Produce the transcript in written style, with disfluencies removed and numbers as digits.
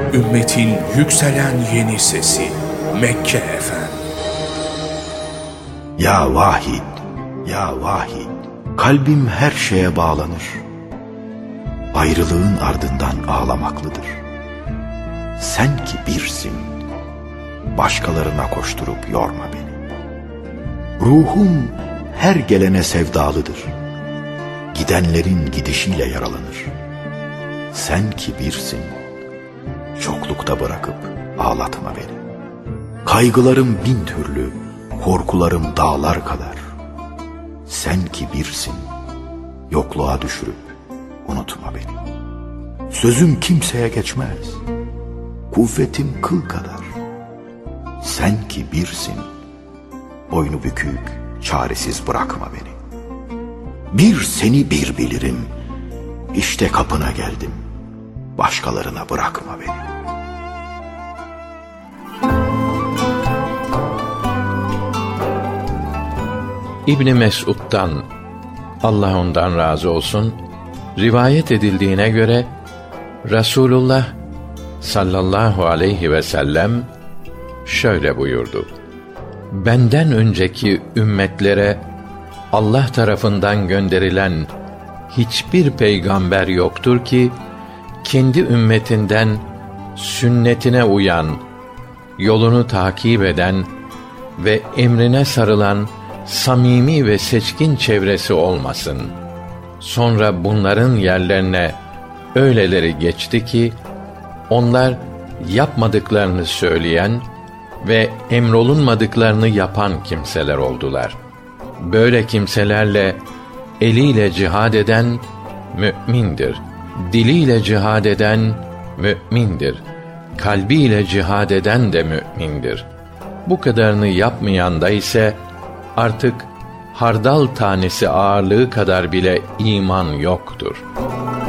Ümmetin yükselen yeni sesi Mekke Efendi. Ya Vahid, ya Vahid, kalbim her şeye bağlanır. Ayrılığın ardından ağlamaklıdır. Sen ki birsin, başkalarına koşturup yorma beni. Ruhum her gelene sevdalıdır. Gidenlerin gidişiyle yaralanır. Sen ki birsin, çoklukta bırakıp ağlatma beni. Kaygılarım bin türlü, korkularım dağlar kadar. Sen ki birsin, yokluğa düşürüp unutma beni. Sözüm kimseye geçmez, kuvvetim kıl kadar. Sen ki birsin, boynu bükük, çaresiz bırakma beni. Bir seni bir bilirim, işte kapına geldim, başkalarına bırakma beni. İbn Mes'ud'dan, Allah ondan razı olsun, rivayet edildiğine göre Resulullah sallallahu aleyhi ve sellem şöyle buyurdu: benden önceki ümmetlere Allah tarafından gönderilen hiçbir peygamber yoktur ki kendi ümmetinden sünnetine uyan, yolunu takip eden ve emrine sarılan samimi ve seçkin çevresi olmasın. Sonra bunların yerlerine öyleleri geçti ki onlar yapmadıklarını söyleyen ve emrolunmadıklarını yapan kimseler oldular. Böyle kimselerle eliyle cihad eden mü'mindir. Diliyle cihad eden mü'mindir. Kalbiyle cihad eden de mü'mindir. Bu kadarını yapmayan da ise artık hardal tanesi ağırlığı kadar bile iman yoktur.